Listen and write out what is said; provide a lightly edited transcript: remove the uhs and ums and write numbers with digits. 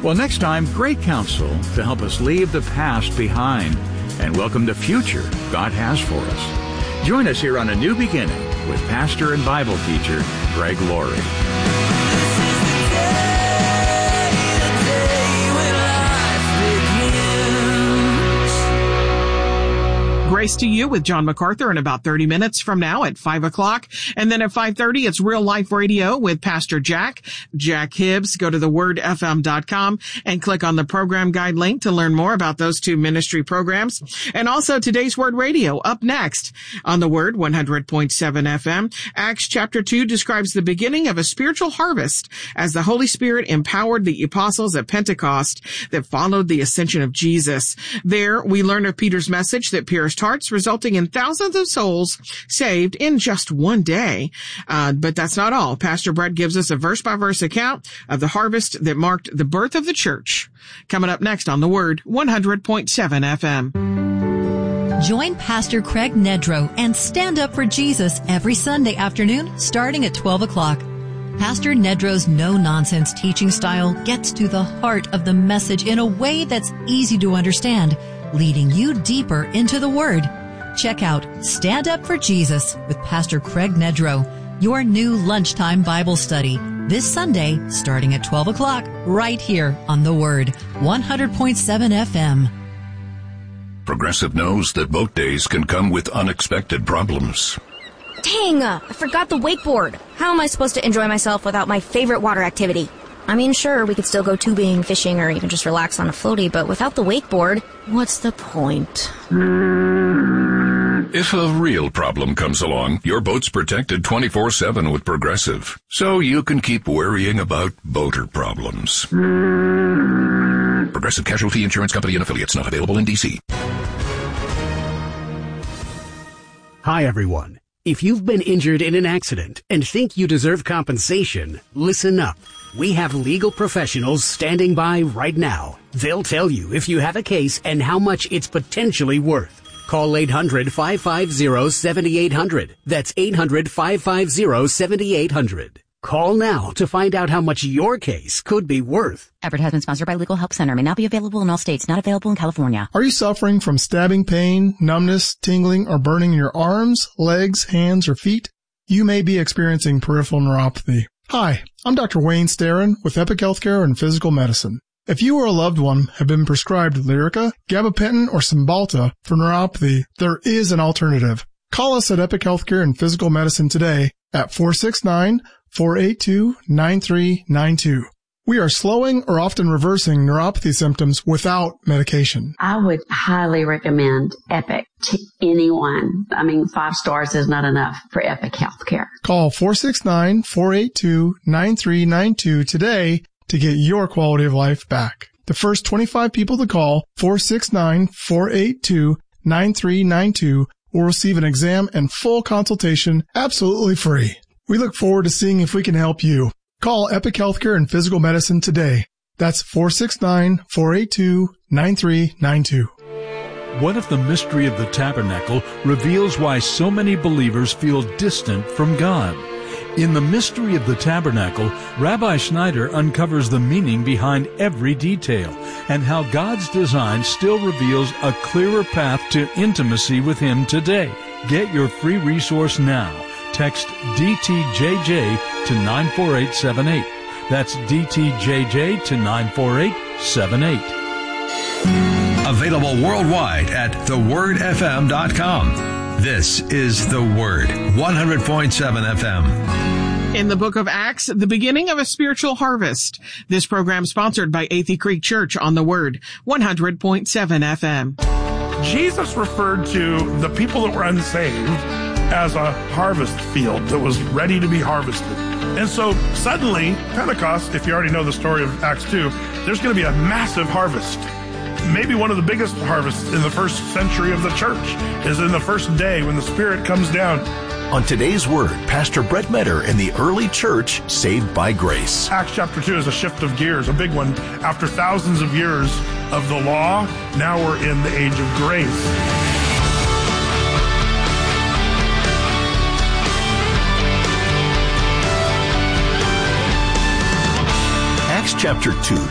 Well, next time, great counsel to help us leave the past behind and welcome the future God has for us. Join us here on A New Beginning with pastor and Bible teacher Greg Laurie. Grace to You with John MacArthur in about 30 minutes from now at 5 o'clock. And then at 5:30, it's Real Life Radio with Pastor Jack Hibbs. Go to thewordfm.com and click on the program guide link to learn more about those two ministry programs. And also Today's Word Radio up next on the Word 100.7 FM. Acts chapter 2 describes the beginning of a spiritual harvest as the Holy Spirit empowered the apostles at Pentecost that followed the ascension of Jesus. There we learn of Peter's message that pierced hearts, resulting in thousands of souls saved in just one day. But that's not all. Pastor Brett gives us a verse-by-verse account of the harvest that marked the birth of the church. Coming up next on The Word 100.7 FM. Join Pastor Craig Nedrow and Stand Up for Jesus every Sunday afternoon starting at 12 o'clock. Pastor Nedrow's no-nonsense teaching style gets to the heart of the message in a way that's easy to understand, leading you deeper into the Word. Check out Stand Up for Jesus with Pastor Craig Nedrow, your new lunchtime Bible study, this Sunday starting at 12 o'clock, right here on The Word, 100.7 FM. Progressive knows that boat days can come with unexpected problems. Dang, I forgot the wakeboard. How am I supposed to enjoy myself without my favorite water activity? I mean, sure, we could still go tubing, fishing, or even just relax on a floaty, but without the wakeboard, what's the point? If a real problem comes along, your boat's protected 24/7 with Progressive, so you can keep worrying about boater problems. Progressive Casualty Insurance Company and Affiliates, not available in D.C. Hi, everyone. If you've been injured in an accident and think you deserve compensation, listen up. We have legal professionals standing by right now. They'll tell you if you have a case and how much it's potentially worth. Call 800-550-7800. That's 800-550-7800. Call now to find out how much your case could be worth. Advertisement sponsored by Legal Help Center. May not be available in all states. Not available in California. Are you suffering from stabbing pain, numbness, tingling, or burning in your arms, legs, hands, or feet? You may be experiencing peripheral neuropathy. Hi, I'm Dr. Wayne Starrin with Epic Healthcare and Physical Medicine. If you or a loved one have been prescribed Lyrica, gabapentin, or Cymbalta for neuropathy, there is an alternative. Call us at Epic Healthcare and Physical Medicine today at 469-482-9392. We are slowing or often reversing neuropathy symptoms without medication. I would highly recommend Epic to anyone. I mean, 5 stars is not enough for Epic Healthcare. Call 469-482-9392 today to get your quality of life back. The first 25 people to call 469-482-9392 will receive an exam and full consultation absolutely free. We look forward to seeing if we can help you. Call Epic Healthcare and Physical Medicine today. That's 469-482-9392. What if the mystery of the tabernacle reveals why so many believers feel distant from God? In The Mystery of the Tabernacle, Rabbi Schneider uncovers the meaning behind every detail and how God's design still reveals a clearer path to intimacy with Him today. Get your free resource now. Text DTJJ to 94878. That's DTJJ to 94878. Available worldwide at thewordfm.com. This is The Word, 100.7 FM. In the book of Acts, the beginning of a spiritual harvest. This program sponsored by Athey Creek Church on the Word, 100.7 FM. Jesus referred to the people that were unsaved as a harvest field that was ready to be harvested. And so suddenly, Pentecost, if you already know the story of Acts 2, there's going to be a massive harvest. Maybe one of the biggest harvests in the first century of the church is in the first day when the Spirit comes down. On today's Word, Pastor Brett Metter and the early church saved by grace. Acts chapter 2 is a shift of gears, a big one. After thousands of years of the law, now we're in the age of grace. Acts chapter 2